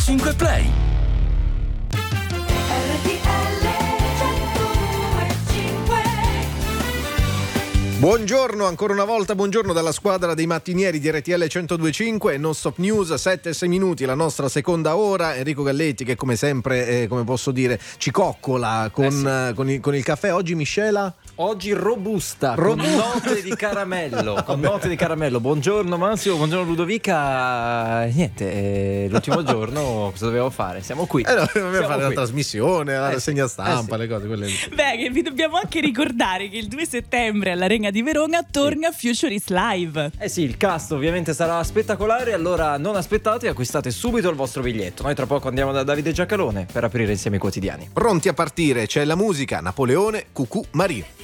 102.5 Play. Buongiorno ancora una volta, buongiorno dalla squadra dei mattinieri di RTL 102.5 e Non Stop News, 7-6 minuti, la nostra seconda ora. Enrico Galletti che come sempre, come posso dire, ci coccola con il caffè. Oggi Miscela? Oggi robusta, con note di caramello. Con note di caramello. Buongiorno Massimo, buongiorno Ludovica. Niente, l'ultimo giorno cosa dobbiamo fare? Siamo qui. Dobbiamo fare la trasmissione, la rassegna stampa, sì. le cose quelle lì. Beh, che vi dobbiamo anche ricordare che il 2 settembre alla Regna di Verona torna Futurist Live. Eh sì, il cast ovviamente sarà spettacolare, allora non aspettate e acquistate subito il vostro biglietto. Noi tra poco andiamo da Davide Giacalone per aprire insieme i quotidiani. Pronti a partire, c'è la musica, Napoleone, Cucù, Marie.